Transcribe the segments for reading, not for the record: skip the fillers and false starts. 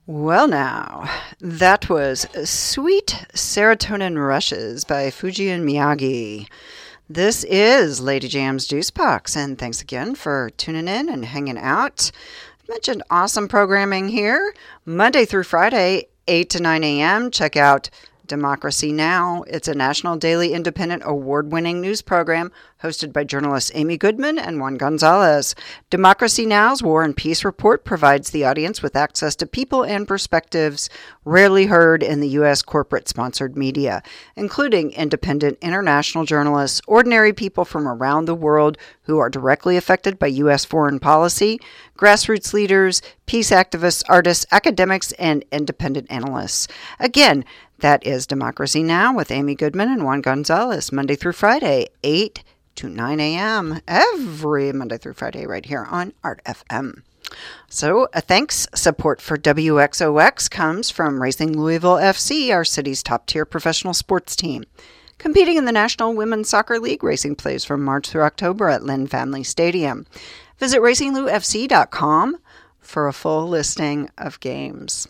Well, now, that was Sweet Serotonin Rushes by Fujian Miyagi. This is Lady Jam's Juice Box, and thanks again for tuning in and hanging out. I've mentioned awesome programming here, Monday through Friday, 8 to 9 a.m. Check out Democracy Now! It's a national daily independent award-winning news program hosted by journalists Amy Goodman and Juan Gonzalez. Democracy Now!'s War and Peace Report provides the audience with access to people and perspectives rarely heard in the U.S. corporate-sponsored media, including independent international journalists, ordinary people from around the world who are directly affected by U.S. foreign policy, grassroots leaders, peace activists, artists, academics, and independent analysts. Again, that is Democracy Now! With Amy Goodman and Juan Gonzalez, Monday through Friday, 8 to 9 a.m. every Monday through Friday right here on Art FM. So, thanks. Support for WXOX comes from Racing Louisville FC, our city's top-tier professional sports team. Competing in the National Women's Soccer League, racing plays from March through October at Lynn Family Stadium. Visit racingloufc.com for a full listing of games.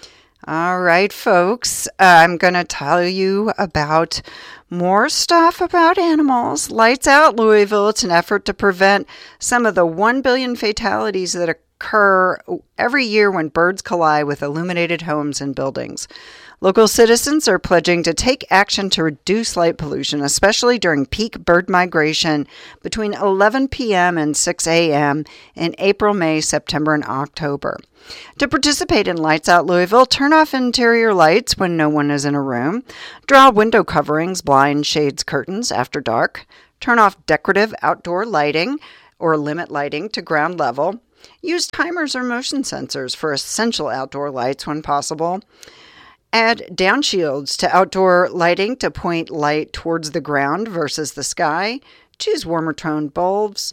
All right, folks, I'm going to tell you about more stuff about animals. Lights Out Louisville. It's an effort to prevent some of the 1 billion fatalities that occur every year when birds collide with illuminated homes and buildings. Local citizens are pledging to take action to reduce light pollution, especially during peak bird migration between 11 p.m. and 6 a.m. in April, May, September, and October. To participate in Lights Out Louisville, turn off interior lights when no one is in a room. Draw window coverings, blinds, shades, curtains after dark. Turn off decorative outdoor lighting or limit lighting to ground level. Use timers or motion sensors for essential outdoor lights when possible. Add downshields to outdoor lighting to point light towards the ground versus the sky. Choose warmer toned bulbs,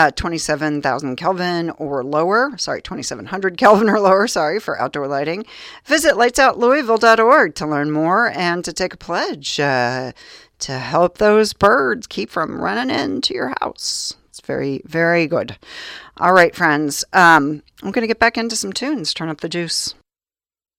27,000 Kelvin or lower. 2,700 Kelvin or lower, for outdoor lighting. Visit lightsoutlouisville.org to learn more and to take a pledge to help those birds keep from running into your house. It's very, very good. All right, friends. I'm going to get back into some tunes. Turn up the juice.